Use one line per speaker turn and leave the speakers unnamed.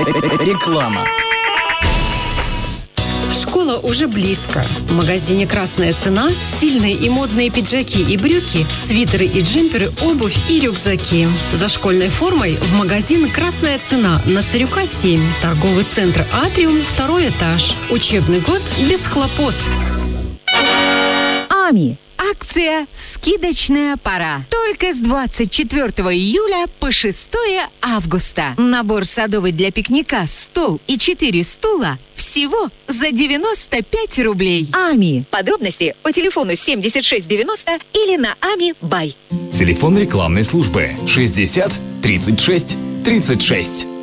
Реклама.
Школа уже близко. В магазине «Красная цена» стильные и модные пиджаки и брюки, свитеры и джемперы, обувь и рюкзаки. За школьной формой в магазин «Красная цена» на Царюка 7. Торговый центр «Атриум», 2-й этаж. Учебный год без хлопот.
АМИ. Акция «Скидочная пора». Только с 24 июля по 6 августа. Набор садовый для пикника, стол и 4 стула всего за 95 рублей. АМИ. Подробности по телефону 7690 или на АМИ Бай.
Телефон рекламной службы 60 36 36.